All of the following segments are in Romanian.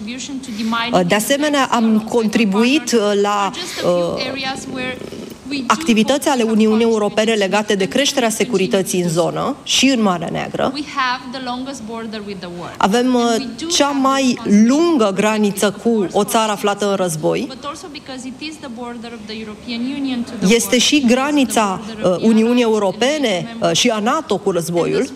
De asemenea, am contribuit la activități ale Uniunii Europene legate de creșterea securității în zonă și în Marea Neagră. Avem cea mai lungă graniță cu o țară aflată în război. Este și granița Uniunii Europene și a NATO cu războiul.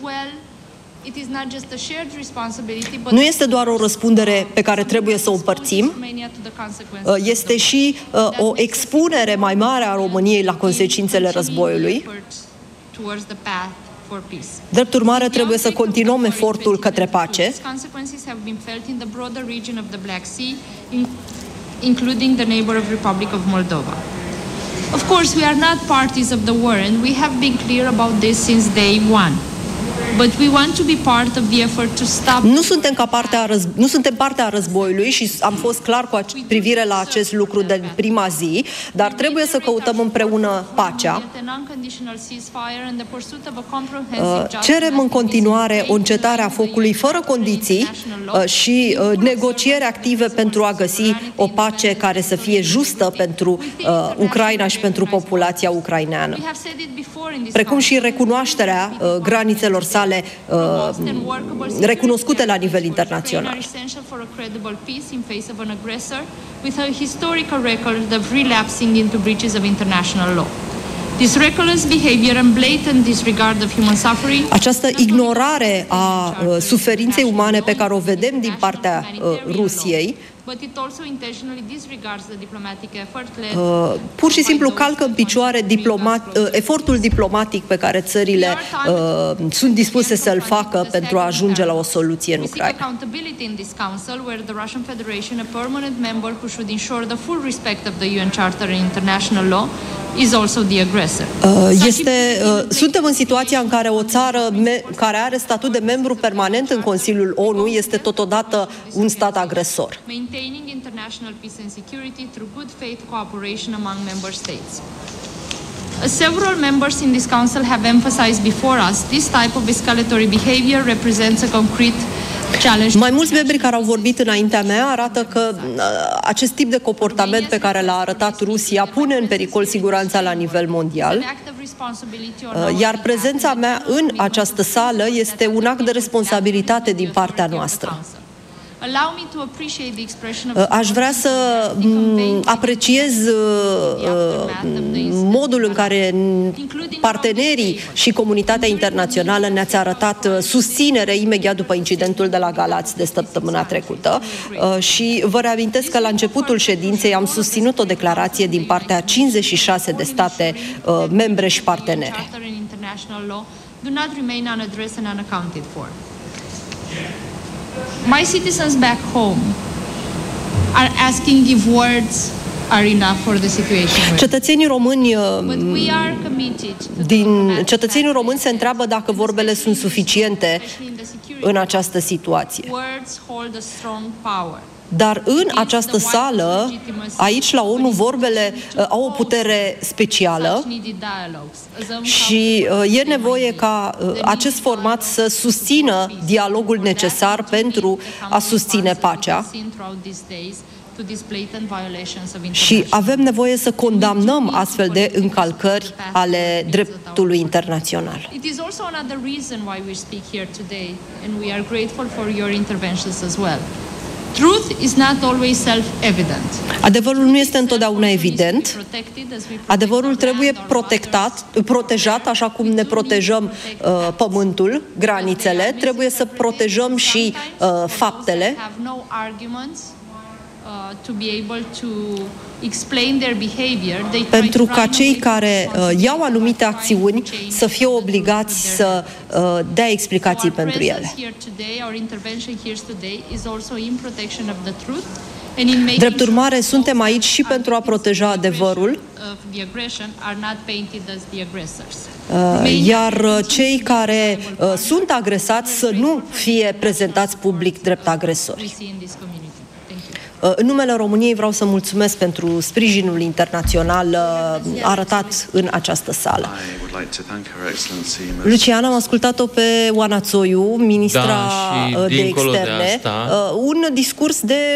Nu este doar o răspundere pe care trebuie să o împărțim, este și o expunere mai mare a României la consecințele războiului. Drept urmare, trebuie să continuăm efortul către pace. Including the neighbor of Republic of Moldova. Of course, we are not parties of the war, and we have been clear about this since day one. But we want to be part of the effort to stop. Nu suntem partea a războiului și am fost clar cu privire la acest lucru de prima zi, dar trebuie să căutăm împreună pacea. Cerem în continuare o încetare a focului fără condiții și negocieri active pentru a găsi o pace care să fie justă pentru Ucraina și pentru populația ucraineană, precum și recunoașterea granițelor sale recunoscute la nivel internațional. Această ignorare a suferinței umane pe care o vedem din partea Rusiei pur și simplu calcă în picioare efortul diplomatic pe care țările sunt dispuse să-l facă pentru a ajunge la o soluție în Ucraina. Suntem în situația în care o țară care are statut de membru permanent în Consiliul ONU este totodată un stat agresor. Maintaining international peace and security through good faith cooperation among member states. As several members in this council have emphasized before us, this type of escalatory behavior represents a concrete challenge. Mai mulți membri care au vorbit înaintea mea arată că acest tip de comportament pe care l-a arătat Rusia pune în pericol siguranța la nivel mondial, iar prezența mea în această sală este un act de responsabilitate din partea noastră. Aș vrea să apreciez modul în care partenerii și comunitatea internațională ne-ați arătat susținere imediat după incidentul de la Galați de săptămâna trecută și vă reamintesc că la începutul ședinței am susținut o declarație din partea 56 de state membre și partenere. My citizens back home are asking if words are enough for the situation. Cetățenii români se întreabă dacă vorbele sunt suficiente în această situație. Words hold a strong power. Dar în această sală, aici la ONU, vorbele au o putere specială și e nevoie ca acest format să susțină dialogul necesar pentru a susține pacea. Și avem nevoie să condamnăm astfel de încălcări ale dreptului internațional. Truth is not always self-evident. Adevărul nu este întotdeauna evident. Adevărul trebuie protejat, așa cum ne protejăm pământul, granițele, trebuie să protejăm și faptele. Pentru ca cei care iau anumite acțiuni să fie obligați să dea explicații pentru ele. Drept urmare, suntem aici și pentru a proteja adevărul, iar cei care sunt agresați să nu fie prezentați public drept agresori. În numele României vreau să mulțumesc pentru sprijinul internațional arătat în această sală. Luciana, am ascultat-o pe Oana Țoiu, ministra de Externe, un discurs de